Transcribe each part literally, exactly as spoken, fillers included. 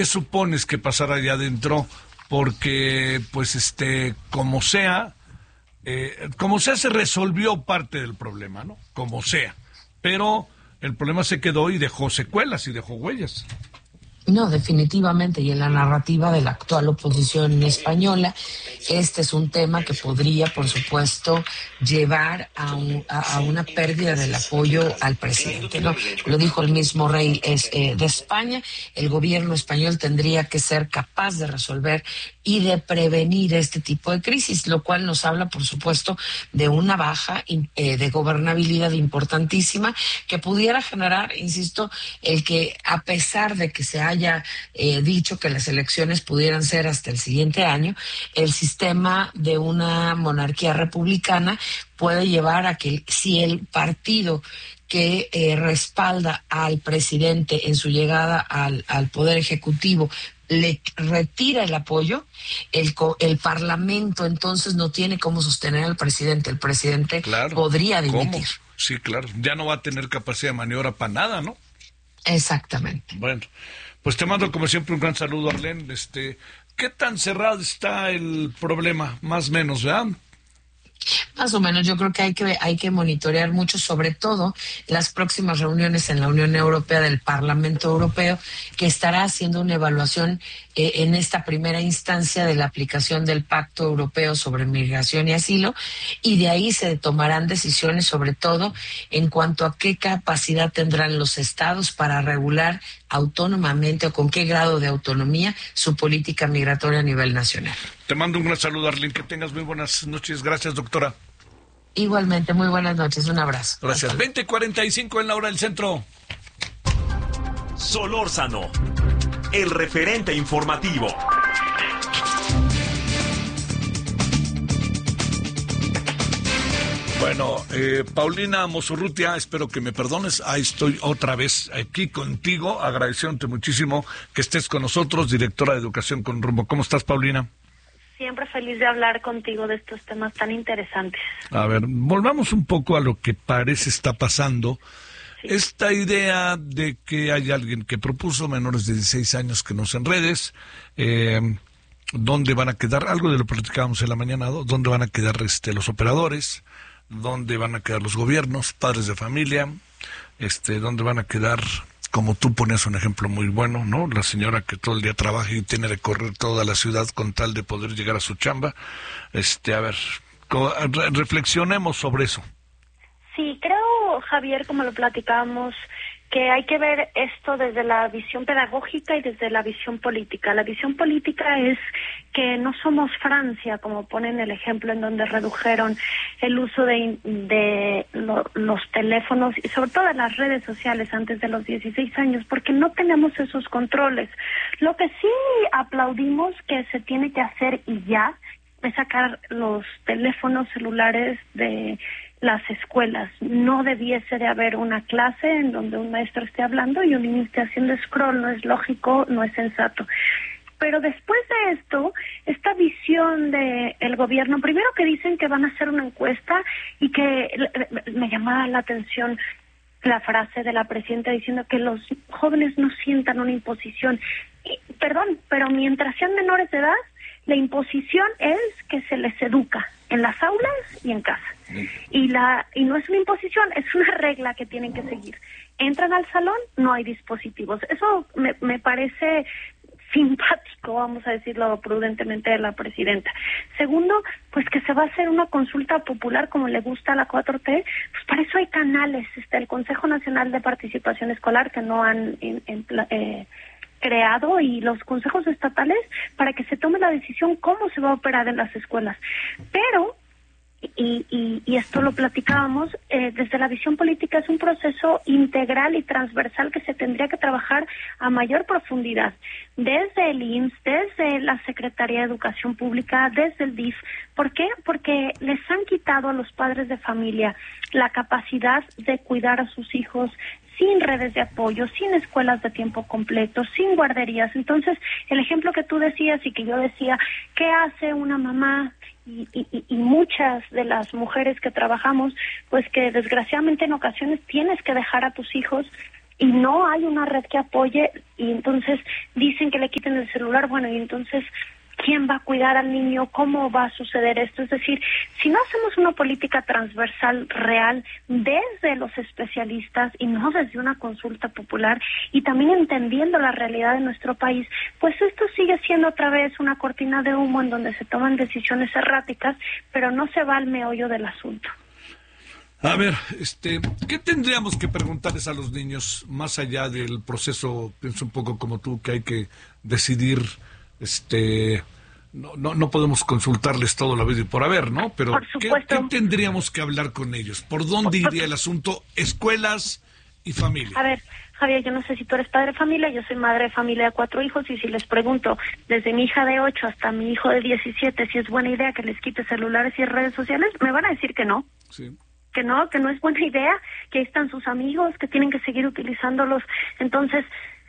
¿Qué supones que pasará allá adentro? Porque, pues, este, como sea, eh, como sea se resolvió parte del problema, ¿no? Como sea. Pero el problema se quedó y dejó secuelas y dejó huellas. No, definitivamente, y en la narrativa de la actual oposición española, este es un tema que podría, por supuesto, llevar a, un, a, a una pérdida del apoyo al presidente, ¿no? Lo dijo el mismo rey es, eh, de España, el gobierno español tendría que ser capaz de resolver y de prevenir este tipo de crisis, lo cual nos habla, por supuesto, de una baja eh, de gobernabilidad importantísima que pudiera generar, insisto, el que a pesar de que se haya eh, dicho que las elecciones pudieran ser hasta el siguiente año, el sistema de una monarquía republicana puede llevar a que si el partido que eh, respalda al presidente en su llegada al, al Poder Ejecutivo le retira el apoyo, el, el Parlamento entonces no tiene cómo sostener al presidente. El presidente claro, podría dimitir. ¿cómo? Sí, claro. Ya no va a tener capacidad de maniobra para nada, ¿no? Exactamente. Bueno, pues te mando como siempre un gran saludo, Arlene. Este, ¿qué tan cerrado está el problema? Más o menos, ¿verdad? Más o menos, yo creo que hay que hay que monitorear mucho, sobre todo las próximas reuniones en la Unión Europea del Parlamento Europeo, que estará haciendo una evaluación eh, en esta primera instancia de la aplicación del Pacto Europeo sobre Migración y Asilo, y de ahí se tomarán decisiones, sobre todo en cuanto a qué capacidad tendrán los estados para regular autónomamente o con qué grado de autonomía su política migratoria a nivel nacional. Te mando un gran saludo, Arlene, que tengas muy buenas noches. Gracias, doctora. Igualmente, muy buenas noches, un abrazo. Gracias. veinte cuarenta y cinco en la hora del centro. Solórzano, el referente informativo. Bueno, eh, Paulina Mosurrutia, espero que me perdones. Ahí estoy otra vez aquí contigo, agradeciéndote muchísimo que estés con nosotros, directora de Educación con Rumbo. ¿Cómo estás, Paulina? Siempre feliz de hablar contigo de estos temas tan interesantes. A ver, volvamos un poco a lo que parece está pasando. Sí. Esta idea de que hay alguien que propuso menores de dieciséis años que no se enredes, eh, ¿dónde van a quedar? Algo de lo platicábamos en la mañana, ¿dónde van a quedar este, los operadores? ¿Dónde van a quedar los gobiernos, padres de familia? Este, ¿dónde van a quedar, como tú pones un ejemplo muy bueno, ¿no? La señora que todo el día trabaja y tiene que correr toda la ciudad con tal de poder llegar a su chamba. Este, a ver, re- reflexionemos sobre eso. Sí, creo, Javier, como lo platicábamos, que hay que ver esto desde la visión pedagógica y desde la visión política. La visión política es que no somos Francia, como ponen el ejemplo en donde redujeron el uso de, de lo, los teléfonos y sobre todo de las redes sociales antes de los dieciséis años, porque no tenemos esos controles. Lo que sí aplaudimos que se tiene que hacer y ya es sacar los teléfonos celulares de las escuelas. No debiese de haber una clase en donde un maestro esté hablando y un niño esté haciendo scroll. No es lógico, no es sensato. Pero después de esto, esta visión de el gobierno, primero que dicen que van a hacer una encuesta y que me llamaba la atención la frase de la presidenta diciendo que los jóvenes no sientan una imposición. Y, perdón, pero mientras sean menores de edad, la imposición es que se les educa en las aulas y en casa. Y la y no es una imposición, es una regla que tienen que seguir. Entran al salón, no hay dispositivos. Eso me, me parece simpático, vamos a decirlo prudentemente, de la presidenta. Segundo, pues que se va a hacer una consulta popular como le gusta a la cuatro T, pues para eso hay canales, está el Consejo Nacional de Participación Escolar que no han en, en, eh, creado y los consejos estatales para que se tome la decisión cómo se va a operar en las escuelas. Pero Y, y, y esto lo platicábamos, eh, desde la visión política es un proceso integral y transversal que se tendría que trabajar a mayor profundidad, desde el I M S S, desde la Secretaría de Educación Pública, desde el D I F. ¿Por qué? Porque les han quitado a los padres de familia la capacidad de cuidar a sus hijos sin redes de apoyo, sin escuelas de tiempo completo, sin guarderías. Entonces, el ejemplo que tú decías y que yo decía, ¿qué hace una mamá? Y, y, y muchas de las mujeres que trabajamos, pues que desgraciadamente en ocasiones tienes que dejar a tus hijos y no hay una red que apoye, y entonces dicen que le quiten el celular. Bueno, y entonces, ¿quién va a cuidar al niño? ¿Cómo va a suceder esto? Es decir, si no hacemos una política transversal real desde los especialistas y no desde una consulta popular, y también entendiendo la realidad de nuestro país, pues esto sigue siendo otra vez una cortina de humo en donde se toman decisiones erráticas, pero no se va al meollo del asunto. A ver, este, ¿qué tendríamos que preguntarles a los niños más allá del proceso? Pienso un poco como tú, que hay que decidir, este, no, no, no podemos consultarles todo la vez y por haber, ¿no? Pero ¿qué, ¿qué tendríamos que hablar con ellos? ¿Por dónde iría el asunto? Escuelas y familia. A ver, Javier, yo no sé si tú eres padre de familia, yo soy madre de familia de cuatro hijos, y si les pregunto desde mi hija de ocho hasta mi hijo de diecisiete si es buena idea que les quite celulares y redes sociales, me van a decir que no. Sí. Que no, que no es buena idea, que ahí están sus amigos, que tienen que seguir utilizándolos. Entonces,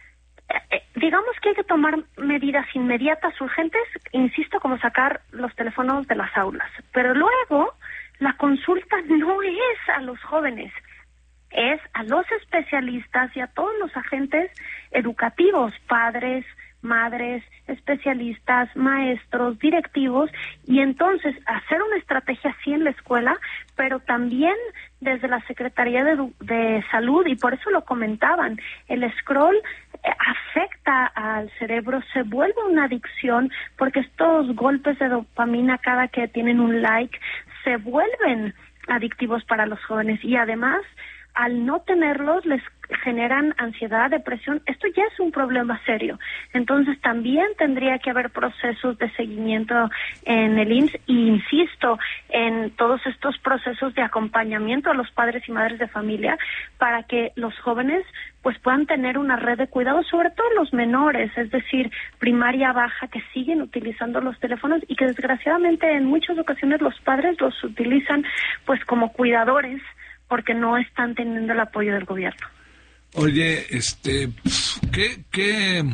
eh, digamos que hay que tomar medidas inmediatas, urgentes, insisto, como sacar los teléfonos de las aulas. Pero luego, la consulta no es a los jóvenes, es a los especialistas y a todos los agentes educativos, padres, madres, especialistas, maestros, directivos, y entonces hacer una estrategia así en la escuela, pero también desde la Secretaría de, de Salud, y por eso lo comentaban, el scroll eh, afecta al cerebro, se vuelve una adicción, porque estos golpes de dopamina cada que tienen un like se vuelven adictivos para los jóvenes, y además al no tenerlos les generan ansiedad, depresión. Esto ya es un problema serio. Entonces también tendría que haber procesos de seguimiento en el I M S S, y insisto en todos estos procesos de acompañamiento a los padres y madres de familia para que los jóvenes pues puedan tener una red de cuidado, sobre todo los menores, es decir, primaria baja, que siguen utilizando los teléfonos y que desgraciadamente en muchas ocasiones los padres los utilizan pues como cuidadores porque no están teniendo el apoyo del gobierno. Oye, este, ¿qué, qué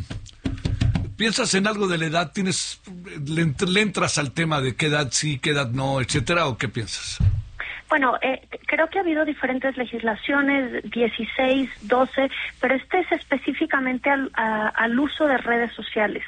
piensas en algo de la edad? ¿Tienes, le, le entras al tema de qué edad sí, qué edad no, etcétera, o qué piensas? Bueno, eh, creo que ha habido diferentes legislaciones, dieciséis, doce, pero este es específicamente al, a, al uso de redes sociales.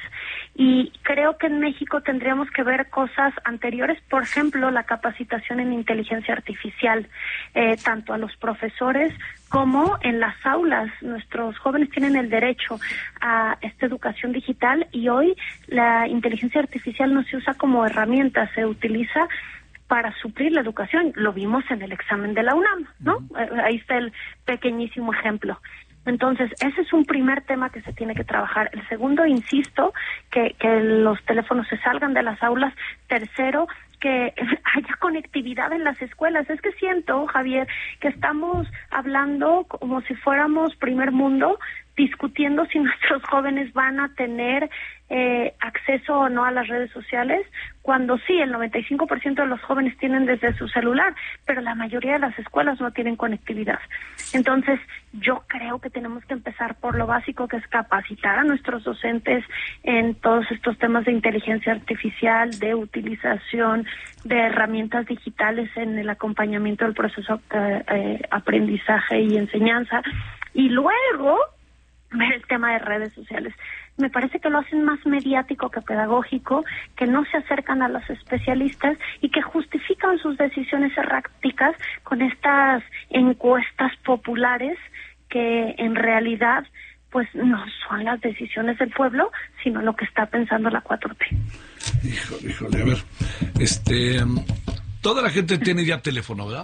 Y creo que en México tendríamos que ver cosas anteriores, por ejemplo, la capacitación en inteligencia artificial, eh, tanto a los profesores como en las aulas. Nuestros jóvenes tienen el derecho a esta educación digital, y hoy la inteligencia artificial no se usa como herramienta, se utiliza para suplir la educación. Lo vimos en el examen de la UNAM, ¿no? Uh-huh. Ahí está el pequeñísimo ejemplo. Entonces, ese es un primer tema que se tiene que trabajar. El segundo, insisto, que, que los teléfonos se salgan de las aulas. Tercero, que haya conectividad en las escuelas. Es que siento, Javier, que estamos hablando como si fuéramos primer mundo, discutiendo si nuestros jóvenes van a tener eh, acceso o no a las redes sociales, cuando sí, el noventa y cinco por ciento de los jóvenes tienen desde su celular, pero la mayoría de las escuelas no tienen conectividad. Entonces, yo creo que tenemos que empezar por lo básico, que es capacitar a nuestros docentes en todos estos temas de inteligencia artificial, de utilización de herramientas digitales en el acompañamiento del proceso de eh, aprendizaje y enseñanza, y luego ver el tema de redes sociales. Me parece que lo hacen más mediático que pedagógico, que no se acercan a los especialistas y que justifican sus decisiones erráticas con estas encuestas populares que en realidad pues no son las decisiones del pueblo, sino lo que está pensando la cuatro T. Híjole, híjole, a ver, este, toda la gente tiene ya teléfono, ¿verdad?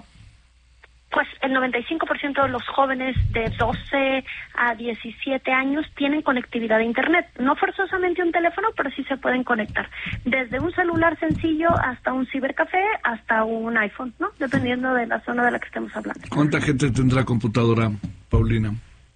Pues el noventa y cinco por ciento de los jóvenes de doce a diecisiete años tienen conectividad a Internet. No forzosamente un teléfono, pero sí se pueden conectar. Desde un celular sencillo hasta un cibercafé, hasta un iPhone, ¿no? Dependiendo de la zona de la que estemos hablando. ¿Cuánta gente tendrá computadora, Paulina?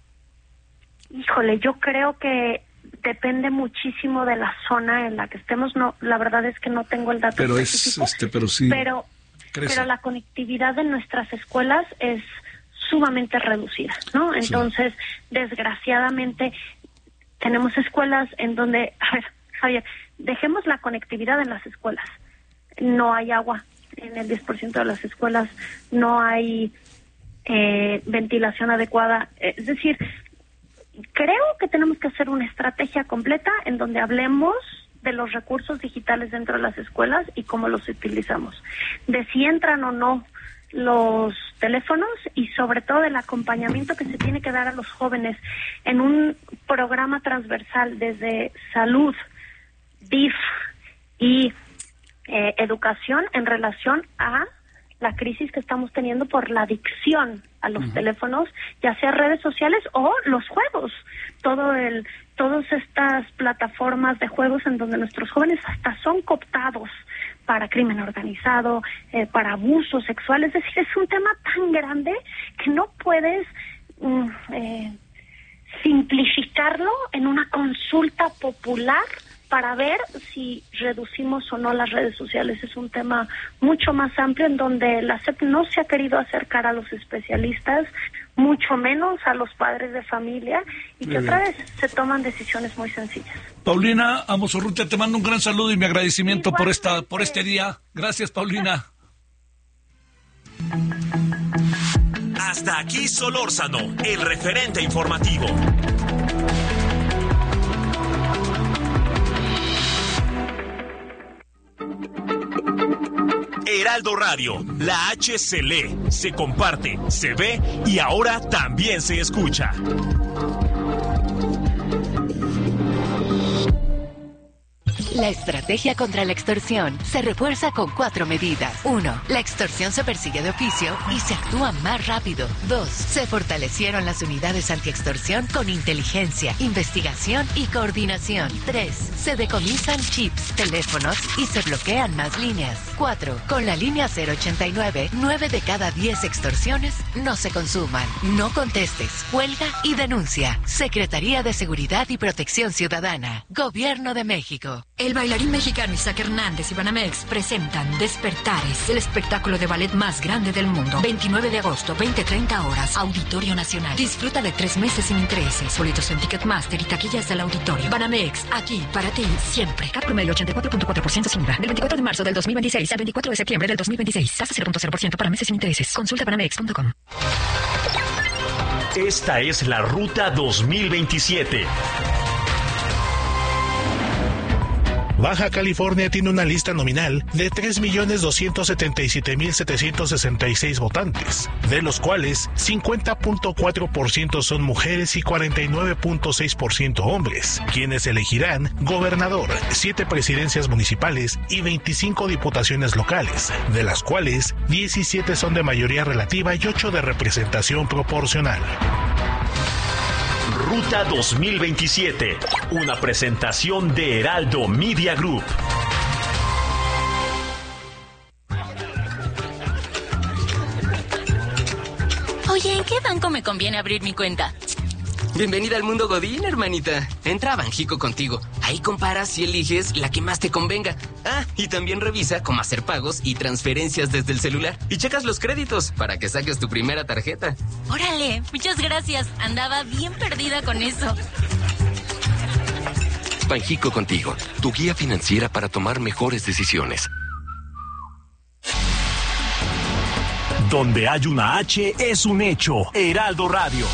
Híjole, yo creo que depende muchísimo de la zona en la que estemos. No, la verdad es que no tengo el dato pero específico. Es, este, pero sí. Pero Crece. Pero la conectividad en nuestras escuelas es sumamente reducida, ¿no? Entonces, sí. Desgraciadamente, tenemos escuelas en donde, a ver, Javier, dejemos la conectividad en las escuelas. No hay agua en el diez por ciento de las escuelas, no hay eh, ventilación adecuada. Es decir, creo que tenemos que hacer una estrategia completa en donde hablemos de los recursos digitales dentro de las escuelas y cómo los utilizamos, de si entran o no los teléfonos y sobre todo del acompañamiento que se tiene que dar a los jóvenes en un programa transversal desde salud, D I F y eh, educación en relación a la crisis que estamos teniendo por la adicción a los uh-huh. teléfonos, ya sea redes sociales o los juegos, todo el, todas estas plataformas de juegos en donde nuestros jóvenes hasta son cooptados para crimen organizado, eh, para abusos sexuales. Es decir, es un tema tan grande que no puedes mm, eh, simplificarlo en una consulta popular para ver si reducimos o no las redes sociales. Es un tema mucho más amplio en donde la S E P no se ha querido acercar a los especialistas, mucho menos a los padres de familia, y que otra vez se toman decisiones muy sencillas. Paulina Amosorrutia, te mando un gran saludo y mi agradecimiento por esta por este día. Gracias, Paulina. Hasta aquí Solórzano, el referente informativo. Heraldo Radio, la H se lee, se comparte, se ve y ahora también se escucha. La estrategia contra la extorsión se refuerza con cuatro medidas. Uno, la extorsión se persigue de oficio y se actúa más rápido. Dos, se fortalecieron las unidades antiextorsión con inteligencia, investigación y coordinación. Tres, se decomisan chips, teléfonos y se bloquean más líneas. Cuatro, con la línea cero ochenta y nueve, nueve de cada diez extorsiones no se consuman. No contestes, huelga y denuncia. Secretaría de Seguridad y Protección Ciudadana. Gobierno de México. El bailarín mexicano Isaac Hernández y Banamex presentan Despertares, el espectáculo de ballet más grande del mundo. veintinueve de agosto, veinte treinta horas, Auditorio Nacional. Disfruta de tres meses sin intereses. Boletos en Ticketmaster y taquillas del auditorio. Banamex, aquí para ti siempre. Cap promedio ochenta y cuatro punto cuatro por ciento sin I V A. Del veinticuatro de marzo del dos mil veintiséis al veinticuatro de septiembre del dos mil veintiséis. Tasa cero punto cero por ciento para meses sin intereses. Consulta banamex punto com. Esta es la Ruta dos mil veintisiete. Baja California tiene una lista nominal de tres millones doscientos setenta y siete mil setecientos sesenta y seis votantes, de los cuales cincuenta punto cuatro por ciento son mujeres y cuarenta y nueve punto seis por ciento hombres, quienes elegirán gobernador, siete presidencias municipales y veinticinco diputaciones locales, de las cuales diecisiete son de mayoría relativa y ocho de representación proporcional. Ruta dos mil veintisiete, una presentación de Heraldo Media Group. Oye, ¿en qué banco me conviene abrir mi cuenta? Bienvenida al mundo Godín, hermanita. Entra a Banjico Contigo. Ahí comparas y eliges la que más te convenga. Ah, y también revisa cómo hacer pagos y transferencias desde el celular. Y checas los créditos para que saques tu primera tarjeta. Órale, muchas gracias. Andaba bien perdida con eso. Banjico Contigo, tu guía financiera para tomar mejores decisiones. Donde hay una H es un hecho. Heraldo Radio.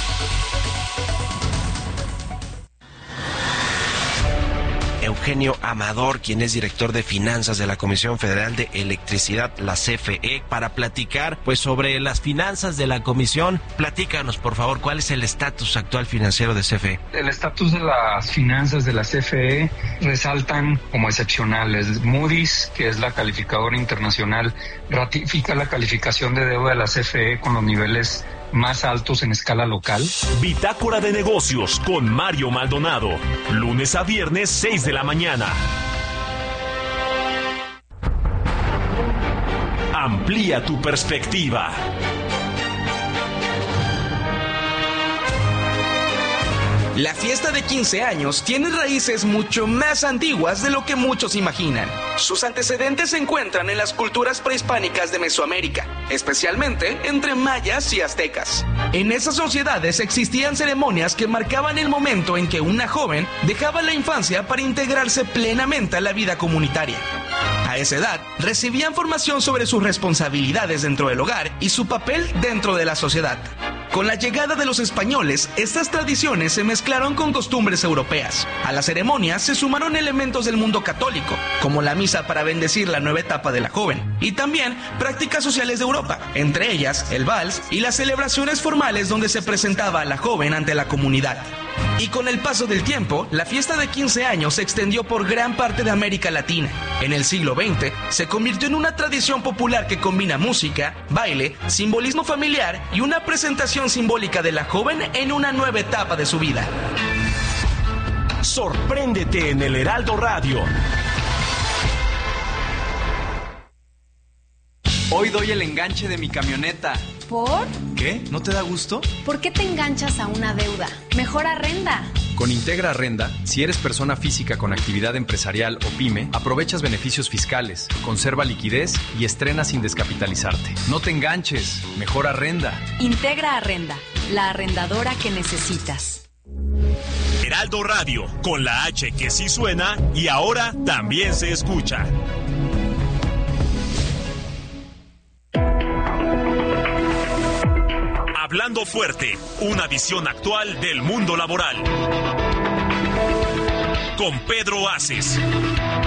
Eugenio Amador, quien es director de finanzas de la Comisión Federal de Electricidad, la C F E, para platicar pues sobre las finanzas de la comisión. Platícanos, por favor, ¿cuál es el estatus actual financiero de C F E? El estatus de las finanzas de la C F E resaltan como excepcionales. Moody's, que es la calificadora internacional, ratifica la calificación de deuda de la C F E con los niveles más altos en escala local. Bitácora de negocios con Mario Maldonado, lunes a viernes seis de la mañana. Amplía tu perspectiva. La fiesta de quince años tiene raíces mucho más antiguas de lo que muchos imaginan. Sus antecedentes se encuentran en las culturas prehispánicas de Mesoamérica, especialmente entre mayas y aztecas. En esas sociedades existían ceremonias que marcaban el momento en que una joven dejaba la infancia para integrarse plenamente a la vida comunitaria. A esa edad, recibían formación sobre sus responsabilidades dentro del hogar y su papel dentro de la sociedad. Con la llegada de los españoles, estas tradiciones se mezclaron con costumbres europeas. A la ceremonia se sumaron elementos del mundo católico, como la misa para bendecir la nueva etapa de la joven, y también prácticas sociales de Europa, entre ellas el vals y las celebraciones formales donde se presentaba a la joven ante la comunidad. Y con el paso del tiempo, la fiesta de quince años se extendió por gran parte de América Latina. En el siglo veinte, se convirtió en una tradición popular que combina música, baile, simbolismo familiar y una presentación simbólica de la joven en una nueva etapa de su vida. Sorpréndete en el Heraldo Radio. Hoy doy el enganche de mi camioneta. ¿Por? ¿Qué? ¿No te da gusto? ¿Por qué te enganchas a una deuda? Mejor arrenda. Con Integra Arrenda, si eres persona física con actividad empresarial o pyme, aprovechas beneficios fiscales, conserva liquidez y estrena sin descapitalizarte. No te enganches, mejor arrenda. Integra Arrenda, la arrendadora que necesitas. Heraldo Radio, con la H que sí suena y ahora también se escucha. Hablando fuerte, una visión actual del mundo laboral. Con Pedro Aces.